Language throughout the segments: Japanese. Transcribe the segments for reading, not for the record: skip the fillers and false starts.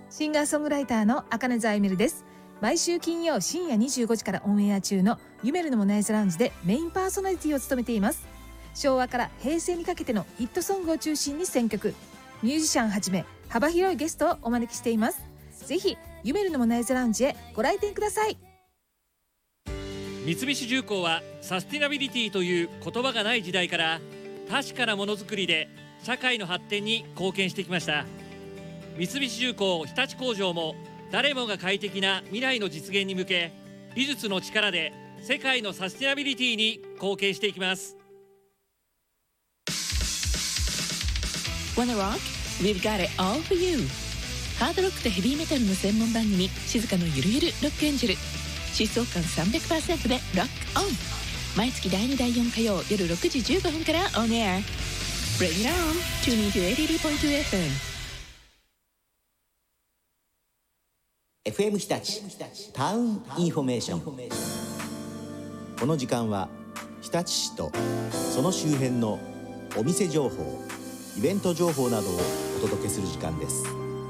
シンガーソングライターの赤根沢ゆめるです。毎週金曜深夜25時からオンエア中のゆめるのモナイズラウンジでメインパーソナリティを務めています。昭和から平成にかけてのヒットソングを中心に選曲、ミュージシャンはじめ幅広いゲストをお招きしています。ぜひゆめるのモナイズラウンジへご来店ください。 三菱重工はサスティナビリティという言葉がない時代から確かなものづくりで社会の発展に貢献してきました。三菱重工日立工場も誰もが快適な未来の実現に向け、技術の力で世界のサスティナビリティに貢献していきます。 Wanna rock? We've got it all for you。 ハードロックとヘビーメタルの専門番組、静かのゆるゆるロックエンジェル。疾走感 300% でロックオン。毎月第2第4火曜夜6時15分からオンエア。 Bring it on! Tune in to 82.2 FM 日立タウンインフォメーション。この時間は日立市とその周辺のお店情報、イベント情報などをお届けする時間です。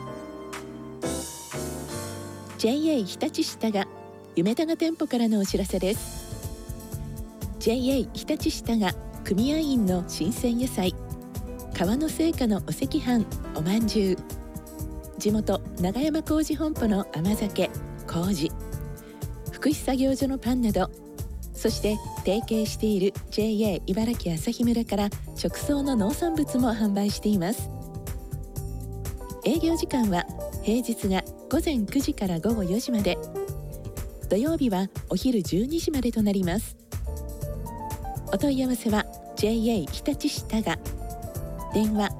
JA 日立市田賀夢田賀店舗からのお知らせです。 JA 日立市田賀組合員の新鮮野菜、川の製菓のお赤飯、おまんじゅう、地元長山麹本舗の甘酒、麹、福祉作業所のパンなど、そして提携している JA 茨城朝日村から直送の農産物も販売しています。営業時間は平日が午前9時から午後4時まで、土曜日はお昼12時までとなります。お問い合わせは JA 日立市田賀、電話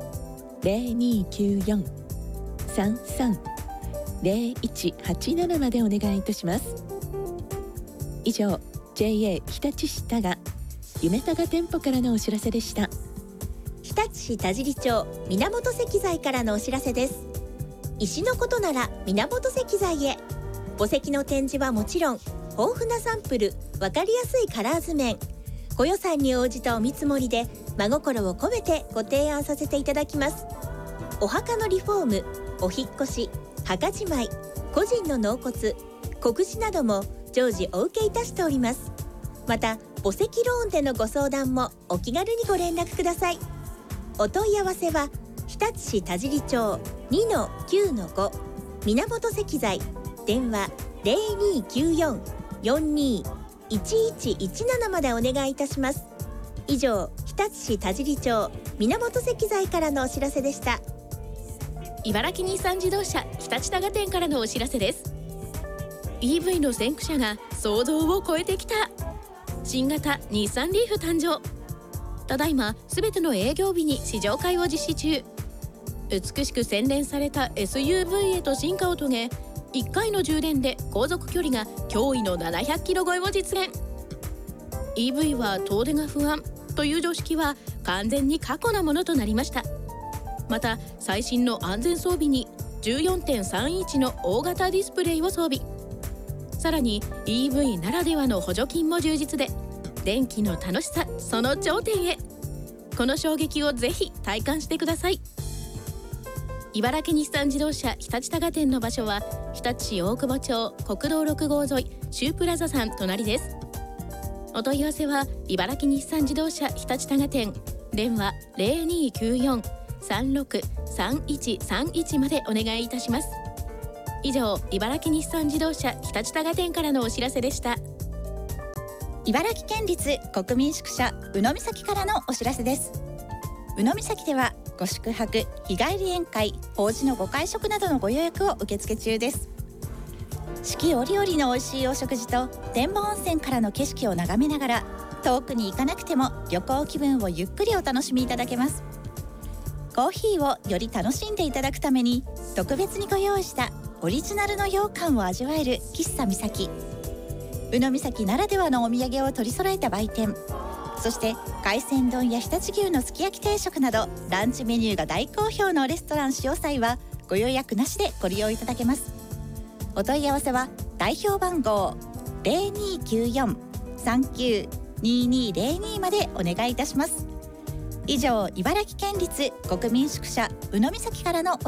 0294-33-0187 までお願いいたします。以上、 JA 日立市田賀夢田賀店舗からのお知らせでした。 日立市田尻町源石材からのお知らせです。石のことなら源石材へ。墓石の展示はもちろん、豊富なサンプル、分かりやすいカラー図面、ご予算に応じたお見積もりで真心を込めてご提案させていただきます。お墓のリフォーム、お引越し、墓じまい、個人の納骨、告示なども常時お受けいたしております。また墓石ローンでのご相談もお気軽にご連絡ください。お問い合わせは日立市田尻町 2-9-5 源石材、電話 0294-421117 までお願いいたします。以上、日立市田尻町源石材からのお知らせでした。 茨城日産自動車日立田賀店からのお知らせです。 EV の先駆者が想像を超えてきた新型日産リーフ誕生。ただいま全ての営業日に試乗会を実施中。美しく洗練された SUV へと進化を遂げ、1回の充電で航続距離が驚異の700キロ超えを実現。 EV は遠出が不安という常識は完全に過去なものとなりました。また最新の安全装備に 14.3 インチの大型ディスプレイを装備。さらに EV ならではの補助金も充実で、電気の楽しさその頂点へ。この衝撃をぜひ体感してください。茨城日産自動車日立田賀店の場所は日立市大久保町国道6号沿いシュープラザさん隣です。お問い合わせは茨城日産自動車日立田賀店、電話 0294-363131 までお願いいたします。以上、茨城日産自動車日立田賀店からのお知らせでした。 茨城県立国民宿舎宇野岬からのお知らせです。宇野岬ではご宿泊、日帰り宴会、法事のご会食などのご予約を受付中です。四季折々の美味しいお食事と天満温泉からの景色を眺めながら、遠くに行かなくても旅行気分をゆっくりお楽しみいただけます。コーヒーをより楽しんでいただくために特別にご用意したオリジナルの羊羹を味わえる喫茶岬。宇野岬ならではのお土産を取り揃えた売店、そして海鮮丼や常陸牛のすき焼き定食などランチメニューが大好評のレストラン潮祭はご予約なしでご利用いただけます。お問い合わせは代表番号 0294-392202 までお願いいたします。以上、茨城県立国民宿舎宇野岬からのお